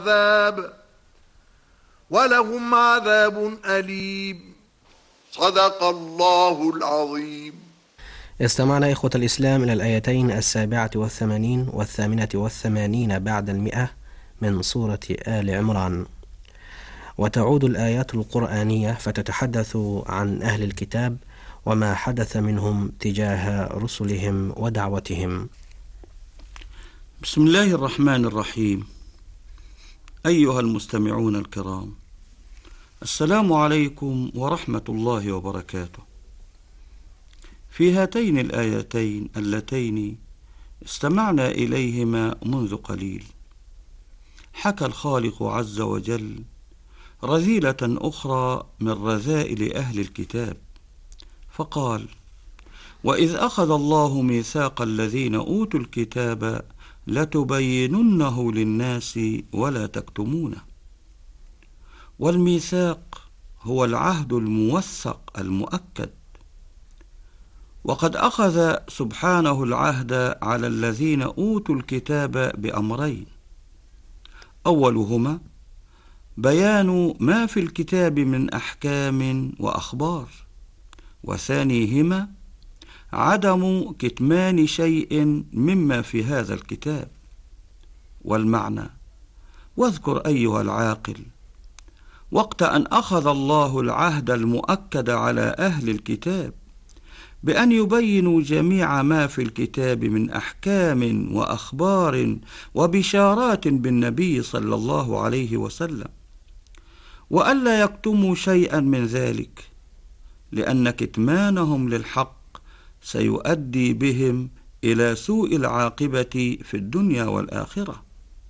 عذاب ولهم عذاب أليم. صدق الله العظيم. استمعنا إخوة الإسلام إلى الآيتين 87 و88 بعد 100 من سورة آل عمران. وتعود الآيات القرآنية فتتحدث عن أهل الكتاب وما حدث منهم تجاه رسلهم ودعوتهم. بسم الله الرحمن الرحيم. أيها المستمعون الكرام، السلام عليكم ورحمة الله وبركاته. في هاتين الآيتين اللتين استمعنا إليهما منذ قليل، حكى الخالق عز وجل رذيلة أخرى من رذائل أهل الكتاب، فقال: وإذ أخذ الله ميثاق الذين أوتوا الكتاب لتبيننه للناس ولا تكتمونه. والميثاق هو العهد الموثق المؤكد، وقد أخذ سبحانه العهد على الذين أوتوا الكتاب بأمرين: أولهما بيان ما في الكتاب من أحكام وأخبار، وثانيهما عدم كتمان شيء مما في هذا الكتاب. والمعنى: واذكر أيها العاقل وقت أن أخذ الله العهد المؤكد على أهل الكتاب بأن يبينوا جميع ما في الكتاب من أحكام وأخبار وبشارات بالنبي صلى الله عليه وسلم، وألا يكتموا شيئا من ذلك، لأن كتمانهم للحق سيؤدي بهم إلى سوء العاقبة في الدنيا والآخرة.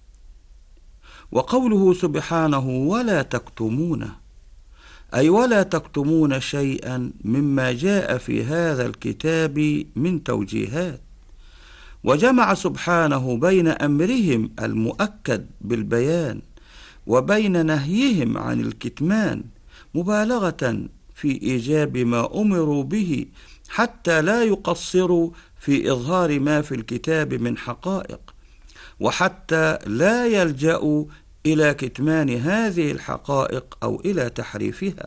وقوله سبحانه ولا تكتمونه، أي ولا تكتمون شيئا مما جاء في هذا الكتاب من توجيهات، وجمع سبحانه بين أمرهم المؤكد بالبيان وبين نهيهم عن الكتمان، مبالغة في إيجاب ما أمروا به حتى لا يقصروا في إظهار ما في الكتاب من حقائق، وحتى لا يلجأوا إلى كتمان هذه الحقائق أو إلى تحريفها.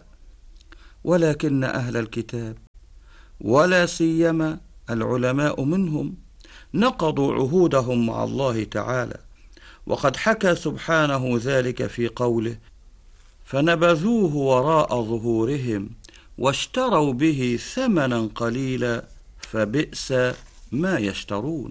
ولكن أهل الكتاب ولا سيما العلماء منهم نقضوا عهودهم مع الله تعالى، وقد حكى سبحانه ذلك في قوله: فنبذوه وراء ظهورهم واشتروا به ثمنا قليلا فبئس ما يشترون.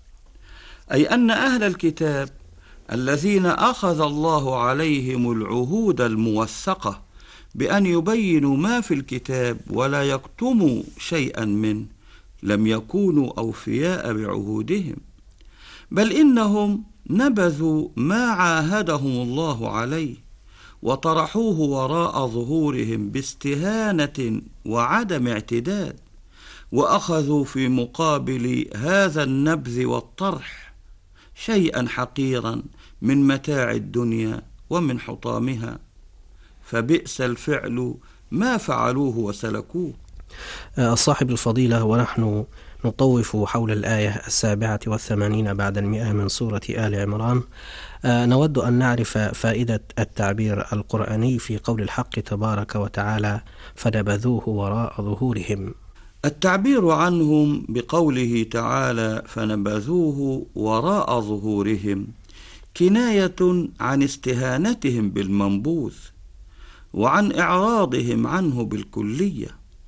أي أن أهل الكتاب الذين أخذ الله عليهم العهود الموثقة بأن يبينوا ما في الكتاب ولا يكتموا شيئا منه لم يكونوا أوفياء بعهودهم، بل إنهم نبذوا ما عاهدهم الله عليه وطرحوه وراء ظهورهم باستهانة وعدم اعتداد، وأخذوا في مقابل هذا النبذ والطرح شيئا حقيرا من متاع الدنيا ومن حطامها، فبئس الفعل ما فعلوه وسلكوه. صاحب الفضيلة، ونحن نطوف حول الآية 87 بعد 100 من سورة آل عمران، نود أن نعرف فائدة التعبير القرآني في قول الحق تبارك وتعالى: فنبذوه وراء ظهورهم. التعبير عنهم بقوله تعالى فنبذوه وراء ظهورهم كناية عن استهانتهم بالمنبوذ وعن إعراضهم عنه بالكلية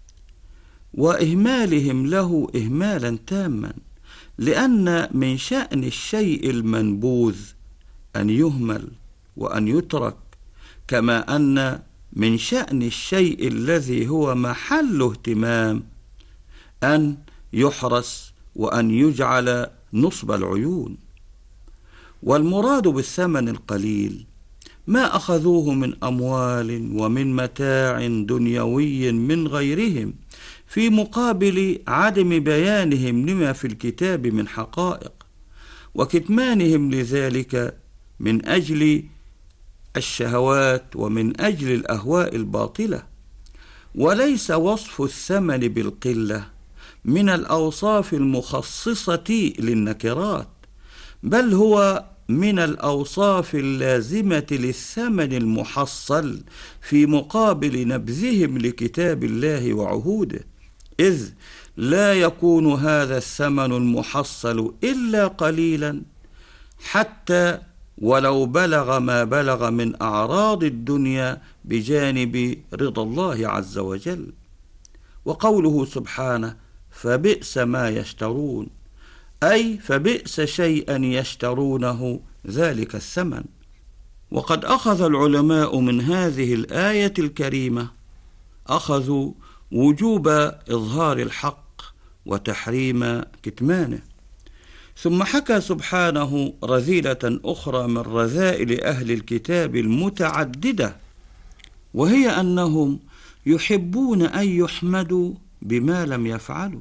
وإهمالهم له إهمالا تاما، لأن من شأن الشيء المنبوذ أن يهمل وأن يترك، كما أن من شأن الشيء الذي هو محل اهتمام أن يحرس وأن يجعل نصب العيون. والمراد بالثمن القليل ما أخذوه من أموال ومن متاع دنيوي من غيرهم في مقابل عدم بيانهم لما في الكتاب من حقائق، وكتمانهم لذلك من أجل الشهوات ومن أجل الأهواء الباطلة. وليس وصف الثمن بالقلة من الأوصاف المخصصة للنكرات، بل هو من الأوصاف اللازمة للثمن المحصل في مقابل نبذهم لكتاب الله وعهوده، إذ لا يكون هذا الثمن المحصل إلا قليلا، حتى ولو بلغ ما بلغ من أعراض الدنيا بجانب رضا الله عز وجل. وقوله سبحانه: فبئس ما يشترون، أي فبئس شيئا يشترونه ذلك الثمن. وقد أخذ العلماء من هذه الآية الكريمة أخذوا وجوب إظهار الحق وتحريم كتمانه. ثم حكى سبحانه رذيلة أخرى من رذائل أهل الكتاب المتعددة، وهي أنهم يحبون أن يحمدوا بما لم يفعلوا،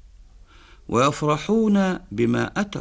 ويفرحون بما أتوا،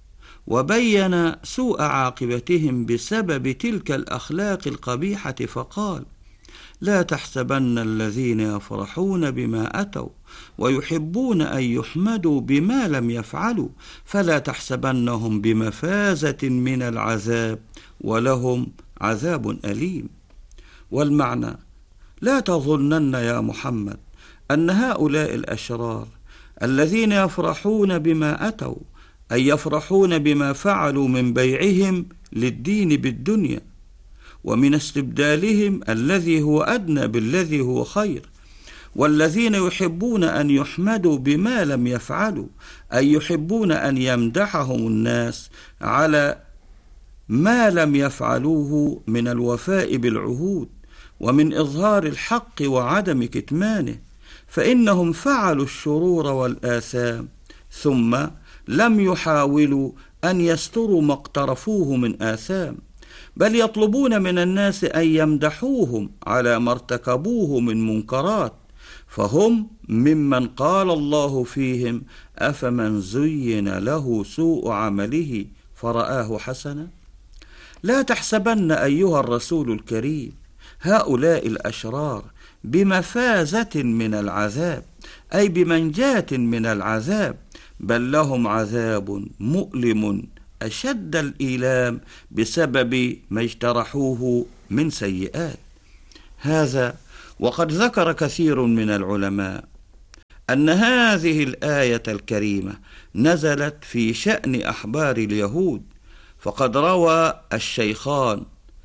وبين سوء عاقبتهم بسبب تلك الأخلاق القبيحة فقال: لا تحسبن الذين يفرحون بما أتوا ويحبون أن يحمدوا بما لم يفعلوا فلا تحسبنهم بمفازة من العذاب ولهم عذاب أليم. والمعنى: لا تظنن يا محمد أن هؤلاء الأشرار الذين يفرحون بما أتوا أي يفرحون بما فعلوا من بيعهم للدين بالدنيا، ومن استبدالهم الذي هو أدنى بالذي هو خير، والذين يحبون أن يحمدوا بما لم يفعلوا أي يحبون أن يمدحهم الناس على ما لم يفعلوه من الوفاء بالعهود ومن إظهار الحق وعدم كتمانه، فإنهم فعلوا الشرور والآثام ثم لم يحاولوا أن يستروا ما اقترفوه من آثام، بل يطلبون من الناس أن يمدحوهم على ما ارتكبوه من منكرات، فهم ممن قال الله فيهم: أفمن زين له سوء عمله فرآه حسنا. لا تحسبن أيها الرسول الكريم هؤلاء الأشرار بمفازة من العذاب أي بمنجاة من العذاب، بل لهم عذاب مؤلم أشد الإيلام بسبب ما اجترحوه من سيئات. هذا وقد ذكر كثير من العلماء أن هذه الآية الكريمة نزلت في شأن أحبار اليهود، فقد روى الشيخان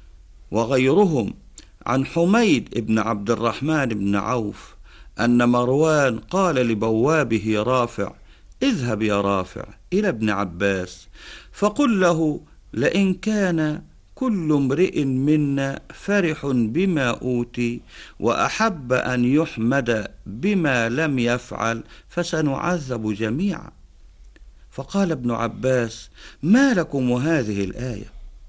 وغيرهم عن حميد بن عبد الرحمن بن عوف أن مروان قال لبوابه رافع: اذهب يا رافع إلى ابن عباس فقل له: لئن كان كل امرئ منا فرح بما أوتي وأحب أن يحمد بما لم يفعل فسنعذب جميعا. فقال ابن عباس: ما لكم وهذه الآية؟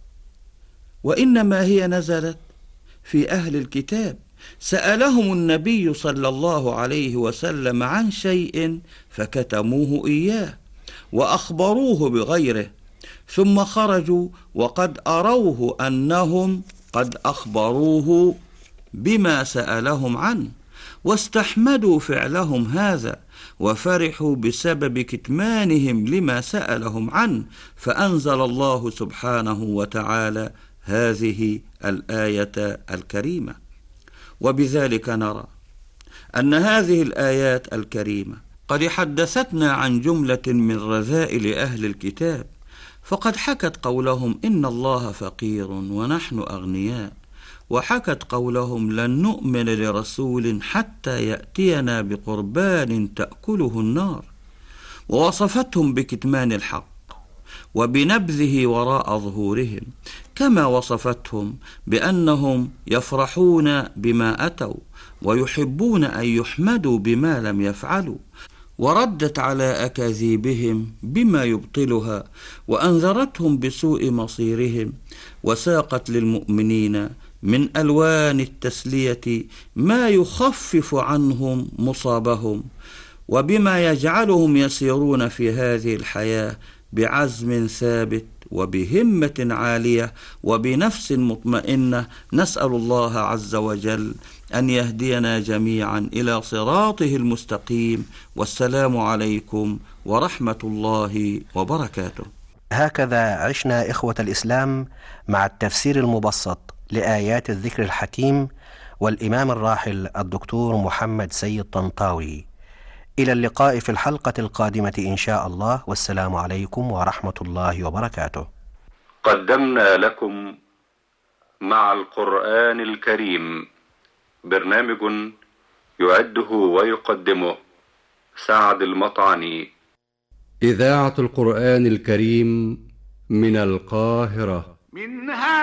وإنما هي نزلت في أهل الكتاب، سألهم النبي صلى الله عليه وسلم عن شيء فكتموه إياه وأخبروه بغيره، ثم خرجوا وقد أروه أنهم قد أخبروه بما سألهم عنه، واستحمدوا فعلهم هذا وفرحوا بسبب كتمانهم لما سألهم عنه، فأنزل الله سبحانه وتعالى هذه الآية الكريمة. وبذلك نرى أن هذه الآيات الكريمة قد حدثتنا عن جملة من رذائل أهل الكتاب، فقد حكت قولهم: إن الله فقير ونحن أغنياء، وحكت قولهم: لن نؤمن لرسول حتى يأتينا بقربان تأكله النار، ووصفتهم بكتمان الحق وبنبذه وراء ظهورهم، كما وصفتهم بأنهم يفرحون بما أتوا ويحبون أن يحمدوا بما لم يفعلوا، وردت على أكاذيبهم بما يبطلها، وأنذرتهم بسوء مصيرهم، وساقت للمؤمنين من ألوان التسلية ما يخفف عنهم مصابهم، وبما يجعلهم يسيرون في هذه الحياة بعزم ثابت وبهمة عالية وبنفس مطمئنة. نسأل الله عز وجل أن يهدينا جميعا إلى صراطه المستقيم، والسلام عليكم ورحمة الله وبركاته. هكذا عشنا إخوة الإسلام مع التفسير المبسط لآيات الذكر الحكيم والإمام الراحل الدكتور محمد سيد طنطاوي. إلى اللقاء في الحلقة القادمة إن شاء الله، والسلام عليكم ورحمة الله وبركاته. قدمنا لكم مع القرآن الكريم برنامج يعده ويقدمه سعد المطعني. إذاعة القرآن الكريم من القاهرة. منها